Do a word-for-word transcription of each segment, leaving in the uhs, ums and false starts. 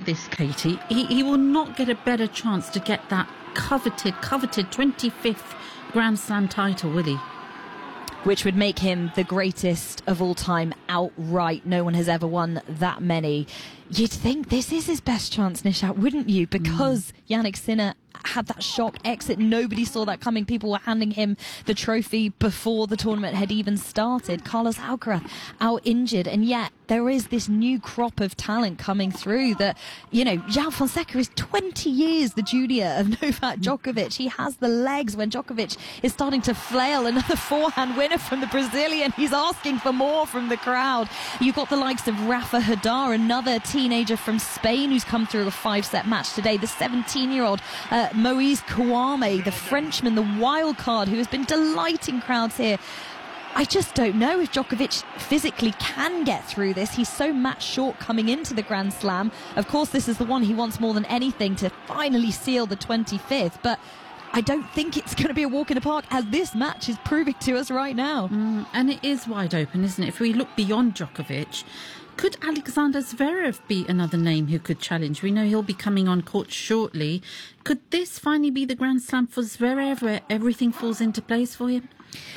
this, Katie, he, he will not get a better chance to get that coveted, coveted twenty-fifth Grand Slam title, will he? Which would make him the greatest of all time outright. No one has ever won that many. You'd think this is his best chance, Nishat, wouldn't you? Because mm. Jannik Sinner had that shock exit. Nobody saw that coming. People were handing him the trophy before the tournament had even started. Carlos Alcaraz out injured, and yet there is this new crop of talent coming through that, you know, João Fonseca is twenty years the junior of Novak Djokovic. He has the legs when Djokovic is starting to flail. Another forehand winner from the Brazilian. He's asking for more from the crowd. You've got the likes of Rafa Nadal, another teenager from Spain who's come through a five-set match today. The seventeen-year-old uh, Moise Kouame, the Frenchman, the wild card, who has been delighting crowds here. I just don't know if Djokovic physically can get through this. He's so match short coming into the Grand Slam. Of course, this is the one he wants more than anything to finally seal the twenty-fifth, but I don't think it's going to be a walk in the park, as this match is proving to us right now. Mm, and it is wide open, isn't it? If we look beyond Djokovic, could Alexander Zverev be another name who could challenge? We know he'll be coming on court shortly. Could this finally be the Grand Slam for Zverev, where everything falls into place for him?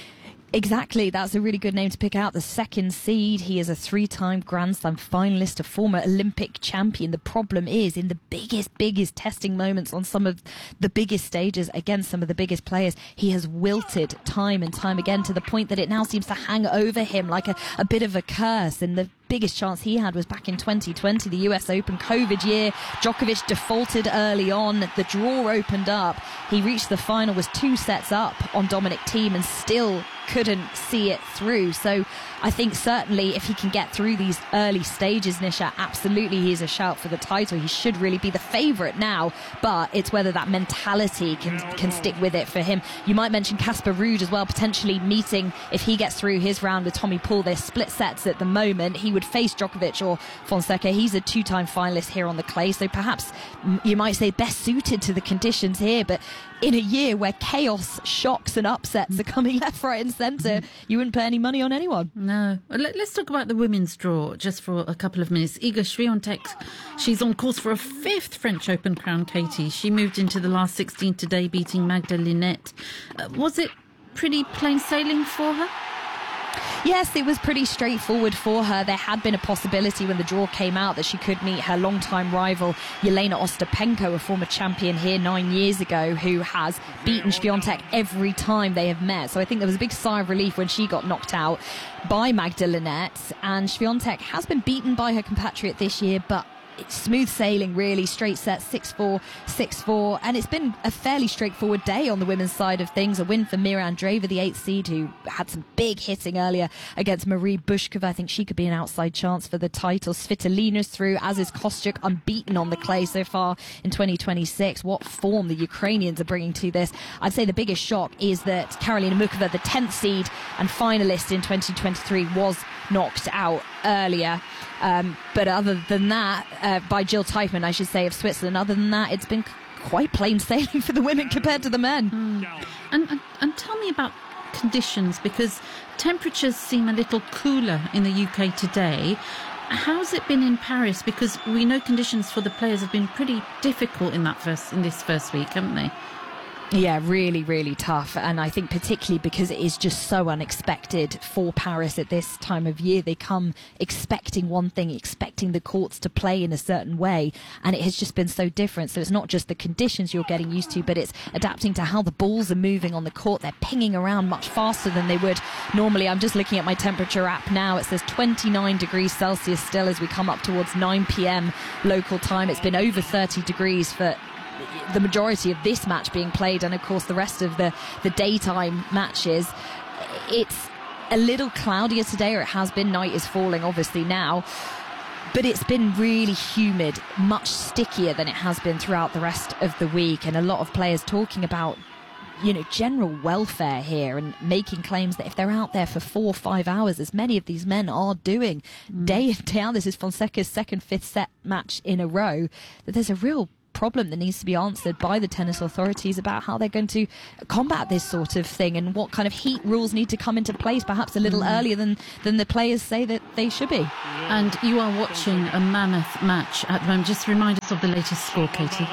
Exactly, that's a really good name to pick out. The second seed, he is a three-time Grand Slam finalist, a former Olympic champion. The problem is, in the biggest, biggest testing moments on some of the biggest stages against some of the biggest players, he has wilted time and time again, to the point that it now seems to hang over him like a, a bit of a curse. And the biggest chance he had was back in twenty twenty, the U S Open COVID year. Djokovic defaulted early on. The draw opened up. He reached the final, was two sets up on Dominic Thiem, and still couldn't see it through. So I think certainly if he can get through these early stages, Nisha, absolutely he's a shout for the title. He should really be the favourite now, but it's whether that mentality can can stick with it for him. You might mention Casper Ruud as well, potentially meeting, if he gets through his round with Tommy Paul. They're split sets at the moment. He would face Djokovic or Fonseca. He's a two-time finalist here on the clay, so perhaps you might say best suited to the conditions here. But in a year where chaos, shocks and upsets are coming left, right and centre, you wouldn't put any money on anyone. No. Let's talk about the women's draw just for a couple of minutes. Iga Swiatek, she's on course for a fifth French Open crown, Katie. She moved into the last sixteen today, beating Magda Linette. Uh, was it pretty plain sailing for her? Yes, it was pretty straightforward for her. There had been a possibility when the draw came out that she could meet her longtime rival Yelena Ostapenko, a former champion here nine years ago, who has beaten Swiatek every time they have met. So I think there was a big sigh of relief when she got knocked out by Magda Linette. And Swiatek has been beaten by her compatriot this year, but it's smooth sailing, really. Straight set, six four, six four. And it's been a fairly straightforward day on the women's side of things. A win for Mira Andreeva, the eighth seed, who had some big hitting earlier against Marie Bushkova. I think she could be an outside chance for the title. Svitolina's through, as is Kostyuk, unbeaten on the clay so far in twenty twenty-six. What form the Ukrainians are bringing to this. I'd say the biggest shock is that Karolina Mukova, the tenth seed and finalist in twenty twenty-three, was knocked out earlier. Um, but other than that, uh, by Jill Teichmann, I should say, of Switzerland, other than that, it's been quite plain sailing for the women compared to the men. Mm. And, and, and tell me about conditions, because temperatures seem a little cooler in the U K today. How's it been in Paris? Because we know conditions for the players have been pretty difficult in that first in this first week, haven't they? Yeah, really, really tough. And I think particularly because it is just so unexpected for Paris at this time of year. They come expecting one thing, expecting the courts to play in a certain way. And it has just been so different. So it's not just the conditions you're getting used to, but it's adapting to how the balls are moving on the court. They're pinging around much faster than they would normally. I'm just looking at my temperature app now. It says twenty-nine degrees Celsius still as we come up towards nine p.m. local time. It's been over thirty degrees for the majority of this match being played, and of course the rest of the the daytime matches. It's a little cloudier today, or it has been. Night is falling obviously now, but it's been really humid, much stickier than it has been throughout the rest of the week. And a lot of players talking about, you know, general welfare here, and making claims that if they're out there for four or five hours, as many of these men are doing mm. day in, day out, this is Fonseca's second fifth set match in a row, that there's a real problem that needs to be answered by the tennis authorities about how they're going to combat this sort of thing and what kind of heat rules need to come into place, perhaps a little mm. earlier than, than the players say that they should be. And you are watching a mammoth match at the moment. Just remind us of the latest score, Katie.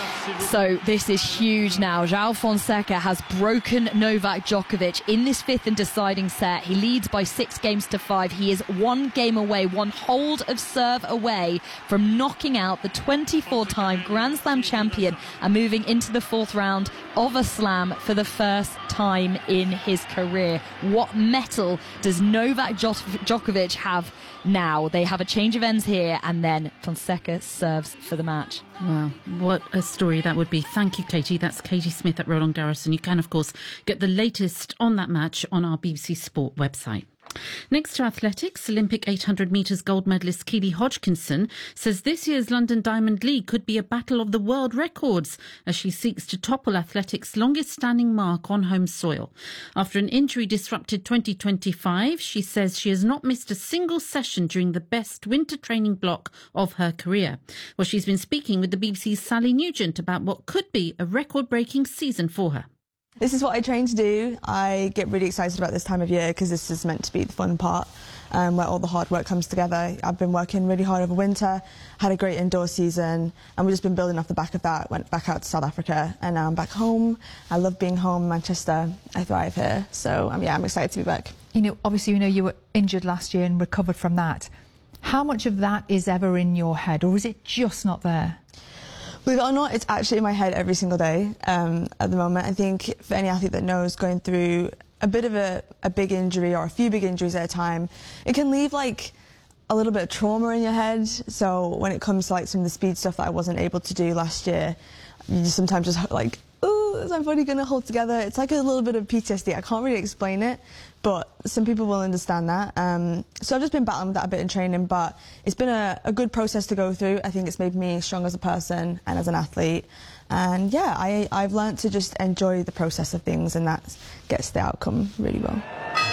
So this is huge now. João Fonseca has broken Novak Djokovic in this fifth and deciding set. He leads by six games to five. He is one game away, one hold of serve away from knocking out the twenty-four time Grand Slam champion and moving into the fourth round of a slam for the first time in his career. What mettle does Novak Djokovic have now? They have a change of ends here, and then Fonseca serves for the match. Wow, what a story that would be. Thank you, Katie. That's Katie Smith at Roland Garros, and you can, of course, get the latest on that match on our B B C Sport website. Next to athletics, Olympic eight hundred metres gold medalist Keely Hodgkinson says this year's London Diamond League could be a battle of the world records as she seeks to topple athletics' longest-standing mark on home soil. After an injury-disrupted twenty twenty-five, she says she has not missed a single session during the best winter training block of her career. Well, she's been speaking with the B B C's Sally Nugent about what could be a record-breaking season for her. This is what I train to do. I get really excited about this time of year because this is meant to be the fun part, um, where all the hard work comes together. I've been working really hard over winter, had a great indoor season, and we've just been building off the back of that. Went back out to South Africa, and now I'm back home. I love being home in Manchester. I thrive here, so um, yeah, I'm excited to be back. You know, obviously, you know, you were injured last year and recovered from that. How much of that is ever in your head, or is it just not there? Believe it or not, it's actually in my head every single day um, at the moment. I think for any athlete that knows going through a bit of a, a big injury or a few big injuries at a time, it can leave like a little bit of trauma in your head. So when it comes to like some of the speed stuff that I wasn't able to do last year, you just sometimes just like, oh, is my body going to hold together? It's like a little bit of P T S D. I can't really explain it, but some people will understand that. Um, so I've just been battling with that a bit in training, but it's been a, a good process to go through. I think it's made me strong as a person and as an athlete. And yeah, I, I've learned to just enjoy the process of things, and that gets the outcome really well.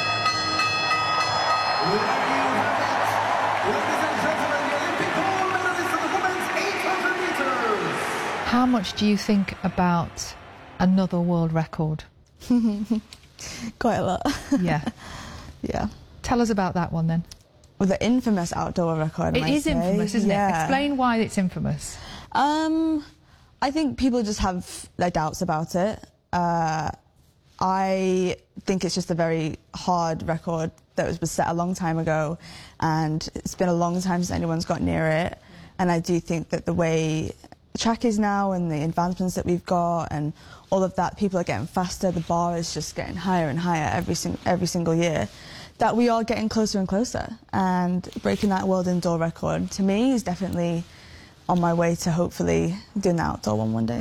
How much do you think about another world record? Quite a lot. Yeah. Yeah. Tell us about that one then. Well, the infamous outdoor record, It is say. infamous, isn't yeah. it? Explain why it's infamous. Um, I think people just have their doubts about it. Uh, I think it's just a very hard record that was, was set a long time ago, and it's been a long time since anyone's got near it. And I do think that the way the track is now and the advancements that we've got and all of that, people are getting faster, the bar is just getting higher and higher every, sing every single year, that we are getting closer and closer. And breaking that world indoor record, to me, is definitely on my way to hopefully doing the outdoor one one day.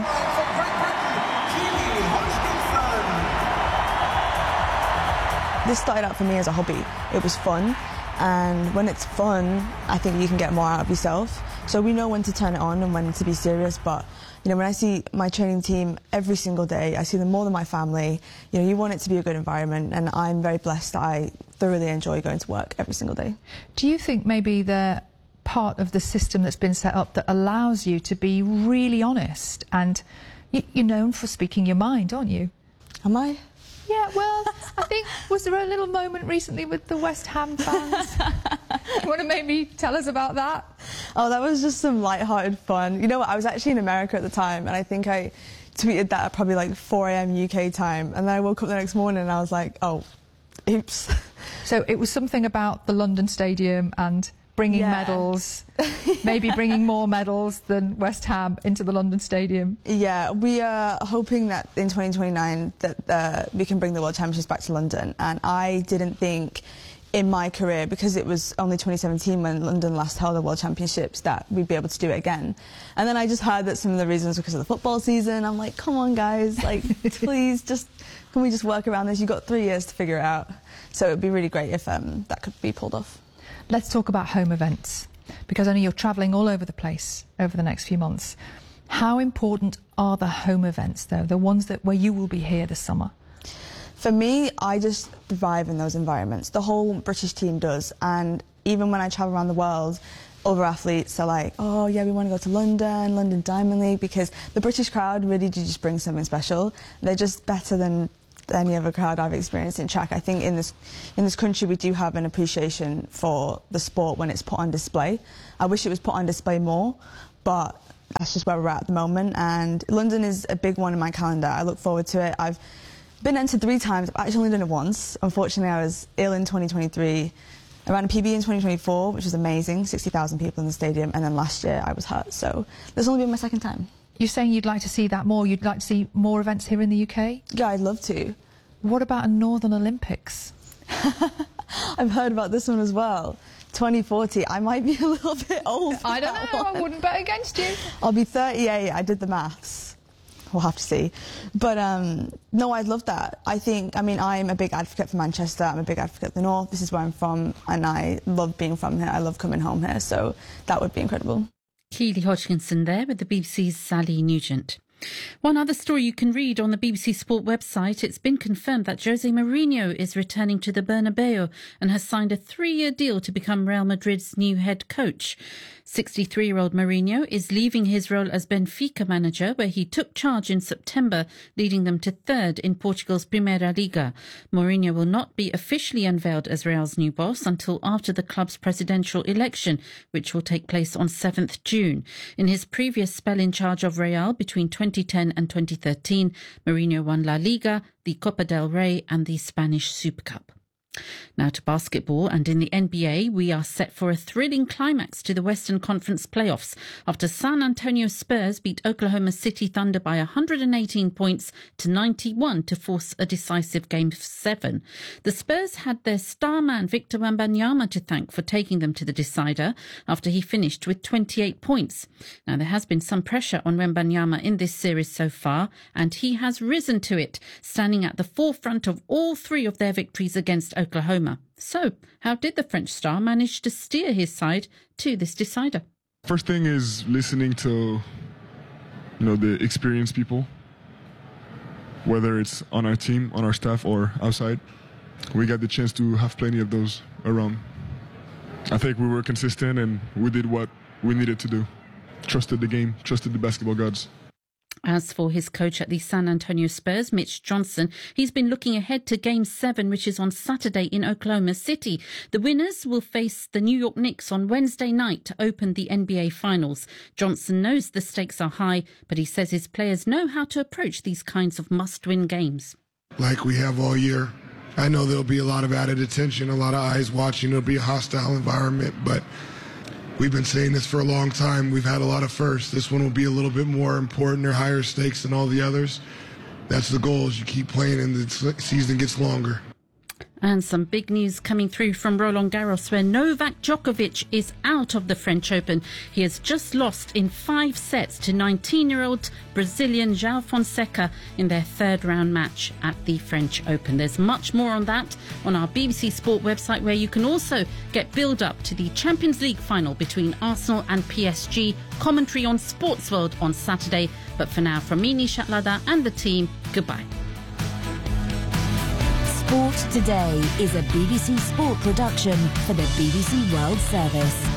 This started out for me as a hobby. It was fun, and when it's fun, I think you can get more out of yourself. So we know when to turn it on and when to be serious, but you know, when I see my training team every single day, I see them more than my family. You know, you want it to be a good environment, and I'm very blessed that I thoroughly enjoy going to work every single day. Do you think maybe they're part of the system that's been set up that allows you to be really honest, and you, you're known for speaking your mind, aren't you? Am I? Yeah, well, I think, was there a little moment recently with the West Ham fans? You want to maybe tell us about that? Oh, that was just some light-hearted fun. You know what, I was actually in America at the time, and I think I tweeted that at probably like four A M U K time, and then I woke up the next morning and I was like, oh, oops. So it was something about the London Stadium and bringing yeah. medals, maybe bringing more medals than West Ham into the London Stadium. Yeah, we are hoping that in twenty twenty-nine that uh, we can bring the World Championships back to London. And I didn't think in my career, because it was only twenty seventeen when London last held the World Championships, that we'd be able to do it again. And then I just heard that some of the reasons were because of the football season. I'm like, come on, guys, like, please, just can we just work around this? You've got three years to figure it out. So it would be really great if um, that could be pulled off. Let's talk about home events, because I know you're travelling all over the place over the next few months. How important are the home events, though, the ones that where you will be here this summer? For me, I just thrive in those environments. The whole British team does, and even when I travel around the world, other athletes are like, oh yeah, we want to go to London, London Diamond League, because the British crowd really do just bring something special. They're just better than any other crowd I've experienced in track. I think in this in this country we do have an appreciation for the sport when it's put on display. I wish it was put on display more, but that's just where we're at at the moment. And London is a big one in my calendar. I look forward to it. I've been entered three times. I've actually only done it once. Unfortunately, I was ill in twenty twenty-three. I ran a P B in twenty twenty-four, which was amazing, sixty thousand people in the stadium, and then last year I was hurt, so this will only be my second time. You're saying you'd like to see that more? You'd like to see more events here in the U K? Yeah, I'd love to. What about a Northern Olympics? I've heard about this one as well. twenty forty, I might be a little bit old for I don't that know, one. I wouldn't bet against you. I'll be thirty-eight, I did the maths. We'll have to see. But um, no, I'd love that. I think, I mean, I'm a big advocate for Manchester. I'm a big advocate of the North. This is where I'm from, and I love being from here. I love coming home here, so that would be incredible. Keely Hodgkinson there with the B B C's Sally Nugent. One other story you can read on the B B C Sport website. It's been confirmed that Jose Mourinho is returning to the Bernabeu and has signed a three-year deal to become Real Madrid's new head coach. sixty-three-year-old Mourinho is leaving his role as Benfica manager, where he took charge in September, leading them to third in Portugal's Primeira Liga. Mourinho will not be officially unveiled as Real's new boss until after the club's presidential election, which will take place on seventh of June. In his previous spell in charge of Real between twenty ten and twenty thirteen, Mourinho won La Liga, the Copa del Rey and the Spanish Super Cup. Now to basketball, and in the N B A, we are set for a thrilling climax to the Western Conference playoffs after San Antonio Spurs beat Oklahoma City Thunder by one hundred eighteen points to ninety-one to force a decisive Game seven. The Spurs had their star man Victor Wembanyama to thank for taking them to the decider after he finished with twenty-eight points. Now there has been some pressure on Wembanyama in this series so far, and he has risen to it, standing at the forefront of all three of their victories against Oklahoma. So, how did the French star manage to steer his side to this decider? First thing is listening to, you know, the experienced people, whether it's on our team, on our staff, or outside. We got the chance to have plenty of those around. I think we were consistent and we did what we needed to do. Trusted the game, trusted the basketball gods. As for his coach at the San Antonio Spurs, Mitch Johnson, he's been looking ahead to Game seven, which is on Saturday in Oklahoma City. The winners will face the New York Knicks on Wednesday night to open the N B A Finals. Johnson knows the stakes are high, but he says his players know how to approach these kinds of must-win games. Like we have all year. I know there'll be a lot of added attention, a lot of eyes watching. It'll be a hostile environment, but we've been saying this for a long time. We've had a lot of firsts. This one will be a little bit more important or higher stakes than all the others. That's the goal, is you keep playing and the season gets longer. And some big news coming through from Roland Garros, where Novak Djokovic is out of the French Open. He has just lost in five sets to nineteen-year-old Brazilian João Fonseca in their third round match at the French Open. There's much more on that on our B B C Sport website, where you can also get build up to the Champions League final between Arsenal and P S G. Commentary on Sports World on Saturday. But for now, from me, Nishat Lada, and the team, goodbye. Sport Today is a B B C Sport production for the B B C World Service.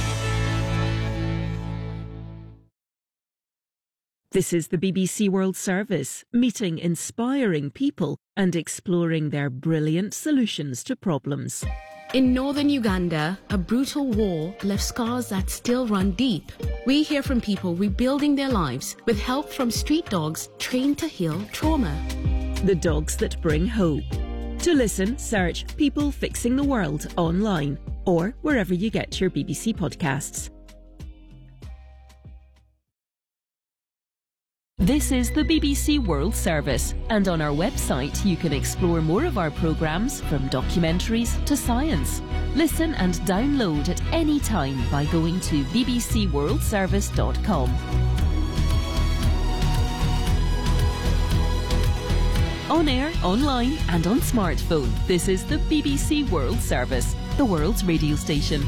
This is the B B C World Service, meeting inspiring people and exploring their brilliant solutions to problems. In northern Uganda, a brutal war left scars that still run deep. We hear from people rebuilding their lives with help from street dogs trained to heal trauma. The dogs that bring hope. To listen, search People Fixing the World online or wherever you get your B B C podcasts. This is the B B C World Service, and on our website you can explore more of our programmes, from documentaries to science. Listen and download at any time by going to b b c world service dot com. On air, online and on smartphone, this is the B B C World Service, the world's radio station.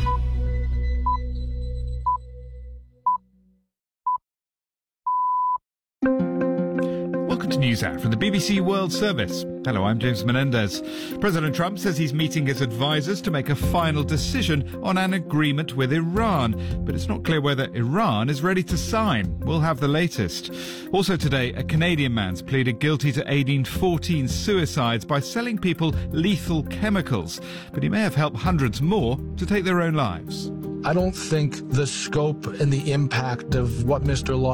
Welcome to NewsHour from the B B C World Service. Hello, I'm James Menendez. President Trump says he's meeting his advisors to make a final decision on an agreement with Iran, but it's not clear whether Iran is ready to sign. We'll have the latest. Also today, a Canadian man's pleaded guilty to aiding fourteen suicides by selling people lethal chemicals, but he may have helped hundreds more to take their own lives. I don't think the scope and the impact of what Mister Law